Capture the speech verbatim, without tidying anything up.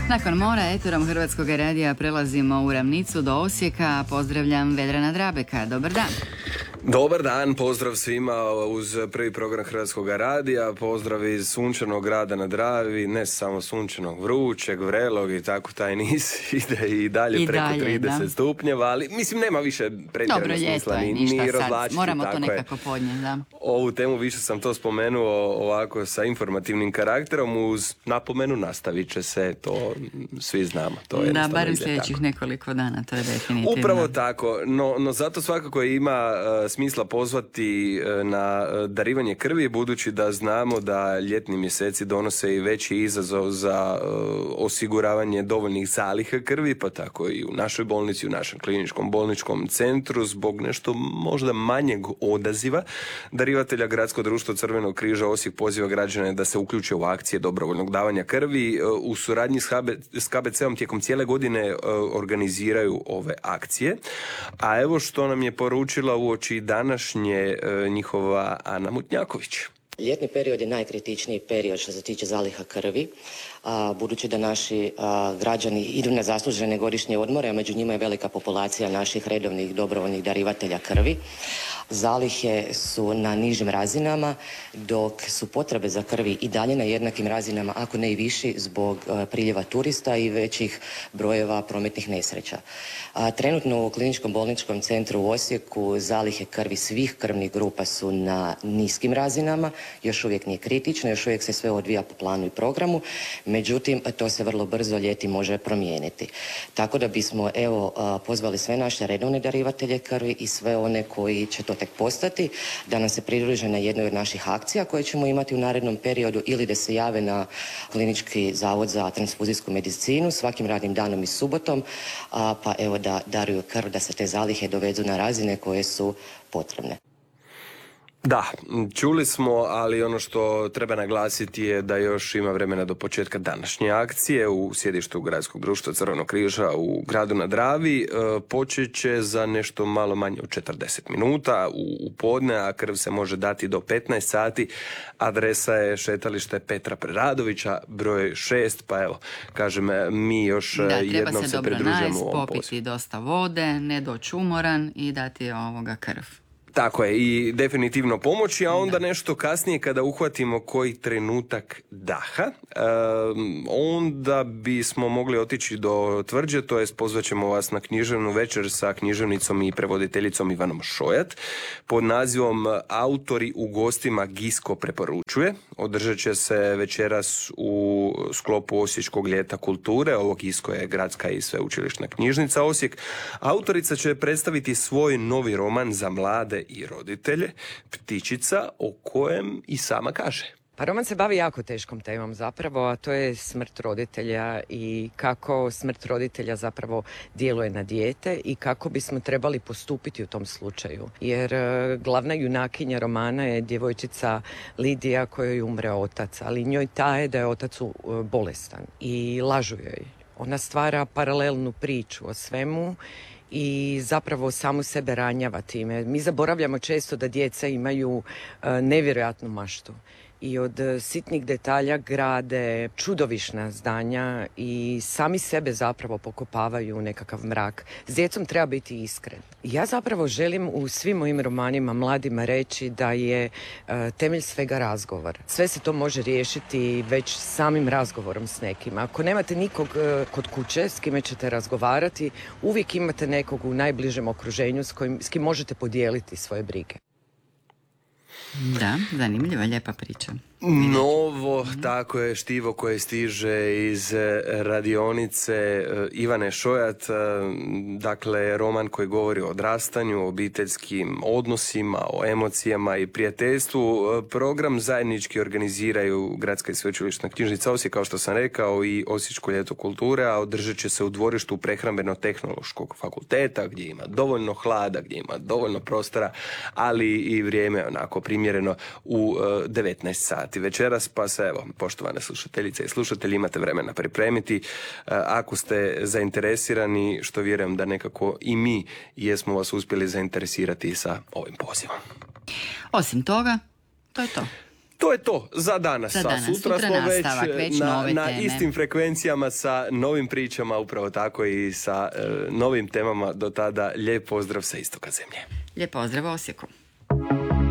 Nakon mora eterom Hrvatskog radija prelazimo u ravnicu do Osijeka. Pozdravljam Vedrana Drabeka. Dobar dan. Dobar dan, pozdrav svima uz prvi program Hrvatskog radija, pozdrav iz sunčanog grada na Dravi, ne samo sunčanog, vrućeg, vrelog i tako taj niz ide i dalje I preko dalje, trideset da. stupnjeva, ali mislim nema više pretjeranog smisla ni, ni razvlačiti. Moramo to tako nekako je. podnijeti, da. Ovu temu više sam to spomenuo ovako sa informativnim karakterom uz napomenu nastavit će se, to svi znamo. To je Da, barem ide sljedećih tako. nekoliko dana, to je definitivno. Upravo tako, no, no zato svakako ima uh, smisla pozvati uh, na uh, darivanje krvi, budući da znamo da ljetni mjeseci donose i veći izazov za uh, osiguravanje dovoljnih zaliha krvi, pa tako i u našoj bolnici, u našem kliničkom bolničkom centru, zbog nešto možda manjeg odaziva darivatelja Gradsko društvo Crvenog križa Osijek poziva građane da se uključe u akcije dobrovoljnog davanja krvi. Uh, u suradnji s, H B, s K B C-om tijekom cijele godine uh, organiziraju ove akcije. A evo što nam je poručila uoči današnje uh, njihova Ana Mutnjaković. Ljetni period je najkritičniji period što se tiče zaliha krvi, a, budući da naši a, građani idu na zaslužene godišnje odmore, a među njima je velika populacija naših redovnih dobrovoljnih darivatelja krvi. Zalihe su na nižim razinama, dok su potrebe za krvi i dalje na jednakim razinama, ako ne i viši, zbog a, priljeva turista i većih brojeva prometnih nesreća. A, trenutno u kliničkom bolničkom centru u Osijeku zalihe krvi svih krvnih grupa su na niskim razinama, još uvijek nije kritično, još uvijek se sve odvija po planu i programu, međutim to se vrlo brzo ljeti može promijeniti. Tako da bismo evo pozvali sve naše redovne darivatelje krvi i sve one koji će to tek postati da nam se pridruže na jednoj od naših akcija koje ćemo imati u narednom periodu ili da se jave na Klinički zavod za transfuzijsku medicinu svakim radnim danom i subotom, a, pa evo da daruju krv, da se te zalihe dovedu na razine koje su potrebne. Da, čuli smo, ali ono što treba naglasiti je da još ima vremena do početka današnje akcije u sjedištu Gradskog društva Crvenog križa u gradu na Dravi. E, počet će za nešto malo manje od četrdeset minuta u, u podne, a krv se može dati do petnaest sati. Adresa je šetalište Petra Preradovića, broj šest, pa evo, kažem, mi još da, jednom se, se pridružujemo najest, u ovom popiti pozivu. dosta vode, ne doći umoran i dati ovoga krv. Tako je, i definitivno pomoći, a onda nešto kasnije kada uhvatimo koji trenutak daha, e, onda bismo mogli otići do Tvrđe, to jest pozvat ćemo vas na književnu večer sa književnicom i prevoditeljicom Ivanom Šojat pod nazivom Autori u gostima Gisko preporučuje. Održat će se večeras u sklopu Osječkog ljeta kulture, ovo Gisko je gradska i sveučilišna knjižnica Osijek. Autorica će predstaviti svoj novi roman za mlade i roditelje, Ptičica, o kojem i sama kaže. Pa roman se bavi jako teškom temom zapravo, a to je smrt roditelja i kako smrt roditelja zapravo djeluje na dijete i kako bismo trebali postupiti u tom slučaju. Jer e, glavna junakinja romana je djevojčica Lidija kojoj umre otac, ali njoj taje da je otac e, bolestan i lažu joj. Ona stvara paralelnu priču o svemu i zapravo samu sebe ranjava time. Mi zaboravljamo često da djeca imaju uh, nevjerojatnu maštu i od uh, sitnih detalja grade čudovišna zdanja i sami sebe zapravo pokopavaju u nekakav mrak. S djecom treba biti iskren. Ja zapravo želim u svim mojim romanima mladima reći da je uh, temelj svega razgovor. Sve se to može riješiti već samim razgovorom s nekim. Ako nemate nikog uh, kod kuće s kime ćete razgovarati, uvijek imate nekog u najbližem okruženju s, kojim, s kim možete podijeliti svoje brige. Da, zanimljiva, lijepa priča. Novo, tako je, štivo koje stiže iz radionice Ivane Šojat, dakle roman koji govori o odrastanju, o obiteljskim odnosima, o emocijama i prijateljstvu. Program zajednički organiziraju Gradska i sveučilišna knjižnica Osijek, kao što sam rekao, i Osječko ljeto kulture, a održat će se u dvorištu Prehrambeno-tehnološkog fakulteta, gdje ima dovoljno hlada, gdje ima dovoljno prostora, ali i vrijeme onako primjereno u devetnaest sati večeras, pa se evo, poštovane slušateljice i slušatelji, imate vremena pripremiti. Ako ste zainteresirani, što vjerujem da nekako i mi jesmo vas uspjeli zainteresirati sa ovim pozivom. Osim toga, to je to. To je to za danas. Za danas. A sutra, Sutra smo već, nastavak, već na, nove na teme. istim frekvencijama sa novim pričama, upravo tako i sa e, novim temama. Do tada lijep pozdrav sa istoka zemlje. Lijep pozdrav Osijeku.